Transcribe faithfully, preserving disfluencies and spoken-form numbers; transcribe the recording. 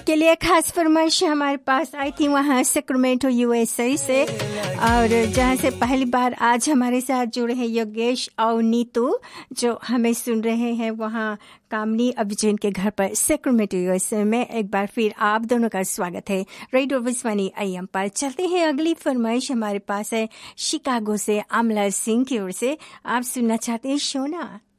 आपके लिए खास फरमाइश हमारे पास आई थी वहाँ सेक्रामेंटो यूएसए से, और जहाँ से पहली बार आज हमारे साथ जुड़े हैं योगेश और नीतू, जो हमें सुन रहे हैं वहाँ कामनी अभिजन के घर पर सेक्रामेंटो यूएसए में। एक बार फिर आप दोनों का स्वागत है रेडियो विस्वानी आईएम पर। चलते हैं, अगली फरमाइश हमारे पास है शिकागो से अमला सिंह की ओर से। आप सुनना चाहते हैं शोना?